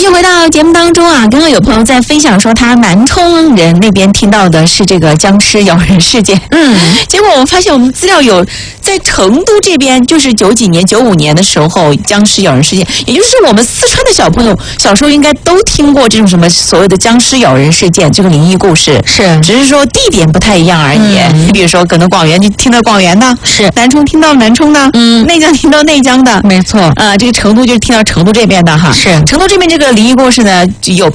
续回到节目当中啊，刚刚有朋友在分享说，他南充人那边听到的是这个僵尸咬人事件。结果我们发现我们资料有在成都这边，就是95年的时候僵尸咬人事件，也就是我们四川的小朋友小时候应该都听过这种什么所谓的僵尸咬人事件这个灵异故事， 是， 只是说地点不太一样而已。你比如说，可能广元就听到广元的， 是南充听到南充的，内江听到内江的， 没错。 这个成都就听到成都这边的哈。 是， 成都这边这个灵异故事呢，有